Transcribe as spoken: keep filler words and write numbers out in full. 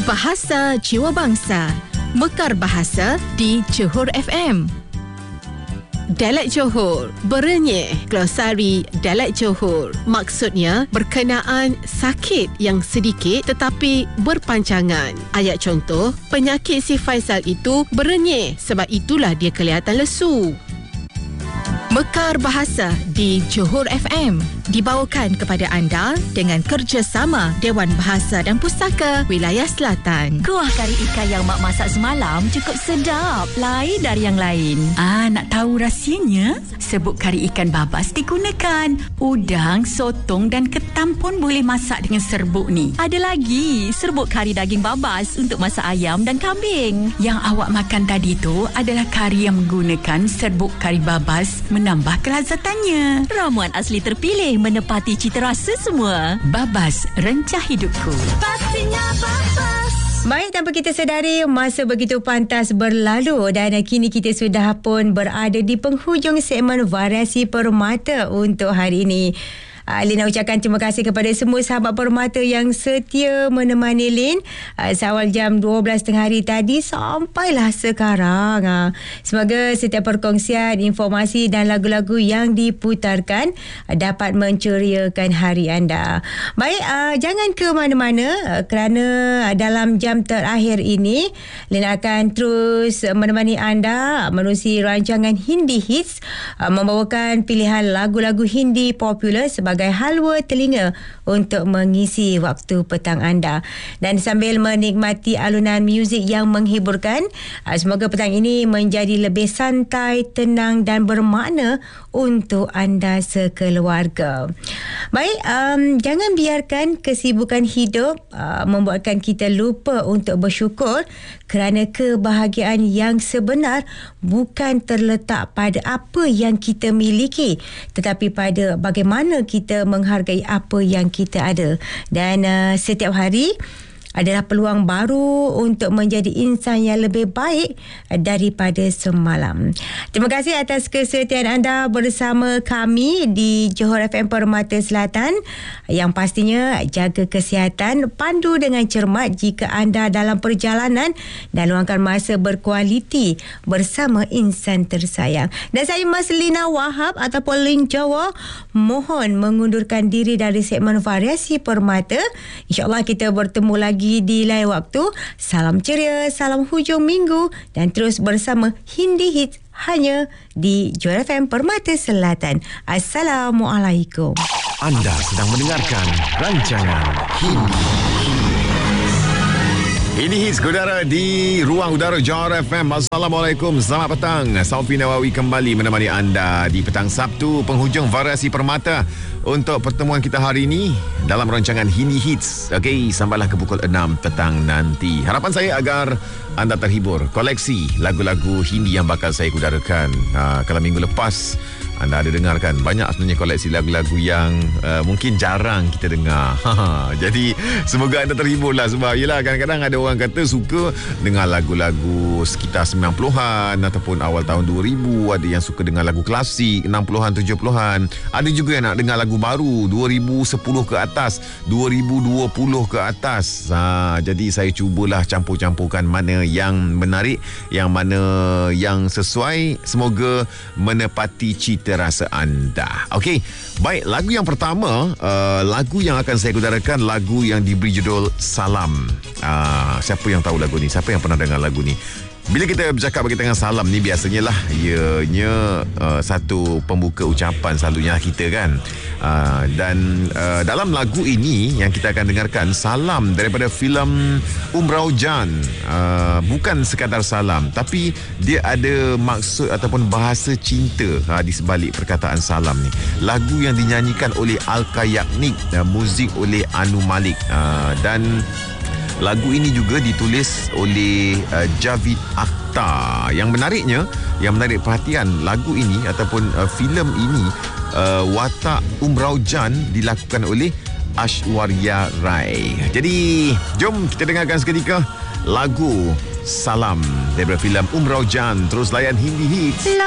Bahasa Jiwa Bangsa, Mekar Bahasa di Johor F M. Dialek Johor, berenyih glosari dialek Johor. Maksudnya berkenaan sakit yang sedikit tetapi berpanjangan. Ayat contoh, penyakit si Faisal itu berenyih, sebab itulah dia kelihatan lesu. Mekar Bahasa di Johor F M dibawakan kepada anda dengan kerjasama Dewan Bahasa dan Pustaka Wilayah Selatan. Kuah kari ikan yang mak masak semalam cukup sedap, lain dari yang lain. Ah, nak tahu rahsianya? Serbuk kari ikan babas digunakan. Udang, sotong dan ketam pun boleh masak dengan serbuk ni. Ada lagi serbuk kari daging babas untuk masak ayam dan kambing. Yang awak makan tadi tu adalah kari yang menggunakan serbuk kari babas menambah kelazatannya. Ramuan asli terpilih menepati cita rasa semua. Babas, rencah hidupku. Pastinya babas. Baik, tanpa kita sedari, masa begitu pantas berlalu dan kini kita sudah pun berada di penghujung segmen Variasi Permata untuk hari ini. Uh, Lin nak ucapkan terima kasih kepada semua sahabat Permata yang setia menemani Lin uh, seawal jam dua belas tengah hari tadi sampailah sekarang. Uh, semoga setiap perkongsian, informasi dan lagu-lagu yang diputarkan uh, dapat menceriakan hari anda. Baik, uh, jangan ke mana-mana uh, kerana uh, dalam jam terakhir ini Lin akan terus menemani anda menerusi rancangan Hindi Hits, uh, membawakan pilihan lagu-lagu Hindi popular sebagai halwa telinga untuk mengisi waktu petang anda. Dan sambil menikmati alunan muzik yang menghiburkan, semoga petang ini menjadi lebih santai, tenang dan bermakna untuk anda sekeluarga. Baik, um, jangan biarkan kesibukan hidup uh, membuatkan kita lupa untuk bersyukur, kerana kebahagiaan yang sebenar bukan terletak pada apa yang kita miliki, tetapi pada bagaimana kita menghargai apa yang kita ada. Dan uh, setiap hari adalah peluang baru untuk menjadi insan yang lebih baik daripada semalam. Terima kasih atas kesetiaan anda bersama kami di Johor F M Permata Selatan. Yang pastinya jaga kesihatan, pandu dengan cermat jika anda dalam perjalanan dan luangkan masa berkualiti bersama insan tersayang. Dan saya Maslina Wahab ataupun Lin Jawa mohon mengundurkan diri dari segmen Variasi Permata. InsyaAllah kita bertemu lagi di lain waktu. Salam ceria, salam hujung minggu dan terus bersama Hindi Hits hanya di Johor F M Permata Selatan. Assalamualaikum. Anda sedang mendengarkan rancangan Hindi Ini Hits Udara di Ruang Udara Johor F M. Assalamualaikum, selamat petang. Saufi Nawawi kembali menemani anda di petang Sabtu, penghujung Variasi Permata. Untuk pertemuan kita hari ini dalam rancangan Hindi Hits, okey, sampailah ke pukul enam petang nanti. Harapan saya agar anda terhibur. Koleksi lagu-lagu Hindi yang bakal saya udarakan. Ha, kalau minggu lepas anda ada dengarkan, banyak sebenarnya koleksi lagu-lagu yang uh, mungkin jarang kita dengar. Jadi semoga anda terhiburlah, sebab yelah kadang-kadang ada orang kata suka dengar lagu-lagu sekitar sembilan puluhan ataupun awal tahun dua ribu. Ada yang suka dengar lagu klasik enam puluhan, tujuh puluhan. Ada juga yang nak dengar lagu baru dua ribu sepuluh ke atas, dua ribu dua puluh ke atas. Ha, jadi saya cubalah campur-campurkan mana yang menarik, yang mana yang sesuai, semoga menepati cita rasa anda. Okey, baik, lagu yang pertama, uh, lagu yang akan saya udarakan, lagu yang diberi judul Salam. Uh, siapa yang tahu lagu ni? Siapa yang pernah dengar lagu ni? Bila kita bercakap berkaitan dengan salam ni, biasanya lah ianya uh, satu pembuka ucapan selalunya kita kan. Uh, dan uh, dalam lagu ini yang kita akan dengarkan, salam daripada filem Umrau Jan, uh, bukan sekadar salam, tapi dia ada maksud ataupun bahasa cinta uh, di sebalik perkataan salam ni. Lagu yang dinyanyikan oleh Alka Yagnik, uh, muzik oleh Anu Malik, uh, dan lagu ini juga ditulis oleh uh, Javid Akhtar. Yang menariknya, yang menarik perhatian, lagu ini ataupun uh, filem ini, uh, watak Umrau Jan dilakukan oleh Aishwarya Rai. Jadi, jom kita dengarkan seketika lagu Salam daripada filem Umrau Jan. Terus layan Hindi Hits.